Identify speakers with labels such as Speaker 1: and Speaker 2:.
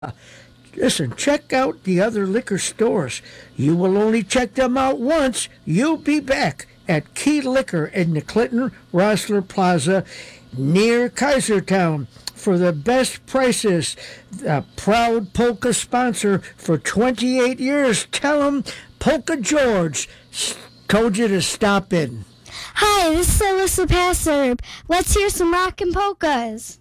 Speaker 1: Listen, check out the other liquor stores. You will only check them out once. You'll be back at Key Liquor in the Clinton Rossler Plaza near Kaisertown for the best prices. A proud Polka sponsor for 28 years. Tell them Polka George told you to stop in.
Speaker 2: Hi, this is Alyssa Passer. Let's hear some rock and polkas.